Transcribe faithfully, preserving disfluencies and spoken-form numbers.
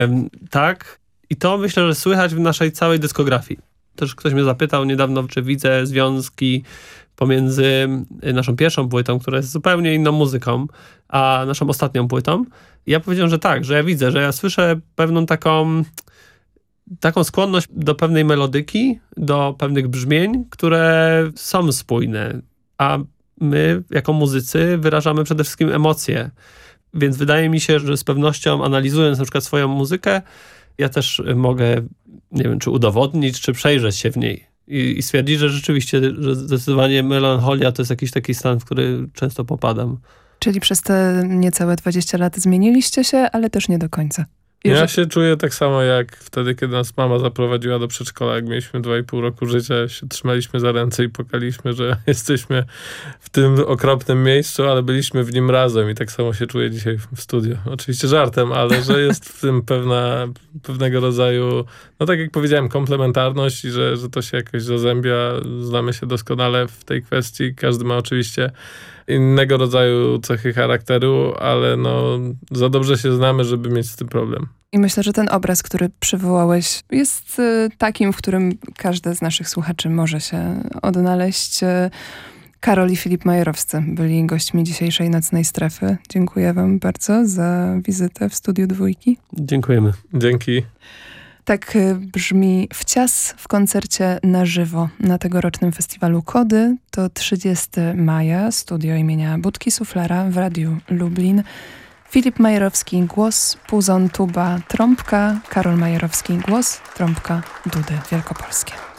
Tak. I to myślę, że słychać w naszej całej dyskografii. Też ktoś mnie zapytał niedawno, czy widzę związki pomiędzy naszą pierwszą płytą, która jest zupełnie inną muzyką, a naszą ostatnią płytą. I ja powiedziałem, że tak, że ja widzę, że ja słyszę pewną taką, taką skłonność do pewnej melodyki, do pewnych brzmień, które są spójne. A my, jako muzycy, wyrażamy przede wszystkim emocje. Więc wydaje mi się, że z pewnością analizując na przykład swoją muzykę, ja też mogę, nie wiem, czy udowodnić, czy przejrzeć się w niej i, i stwierdzić, że rzeczywiście, że zdecydowanie melancholia to jest jakiś taki stan, w który często popadam. Czyli przez te niecałe dwadzieścia lat zmieniliście się, ale też nie do końca. Ja że... się czuję tak samo jak wtedy, kiedy nas mama zaprowadziła do przedszkola, jak mieliśmy dwa i pół roku życia, się trzymaliśmy za ręce i płakaliśmy, że jesteśmy w tym okropnym miejscu, ale byliśmy w nim razem i tak samo się czuję dzisiaj w studiu. Oczywiście żartem, ale że jest w tym pewna, pewnego rodzaju, no tak jak powiedziałem, komplementarność i że, że to się jakoś zazębia. Znamy się doskonale w tej kwestii. Każdy ma oczywiście innego rodzaju cechy charakteru, ale no za dobrze się znamy, żeby mieć z tym problem. I myślę, że ten obraz, który przywołałeś, jest y, takim, w którym każdy z naszych słuchaczy może się odnaleźć. Karol i Filip Majerowscy byli gośćmi dzisiejszej Nocnej Strefy. Dziękuję wam bardzo za wizytę w studiu Dwójki. Dziękujemy. Dzięki. Tak brzmi Wcias w koncercie na żywo na tegorocznym festiwalu Kody. To trzydziestego maja, studio imienia Budki Suflera w Radiu Lublin. Filip Majerowski, głos, puzon, tuba, trąbka. Karol Majerowski, głos, trąbka, dudy wielkopolskie.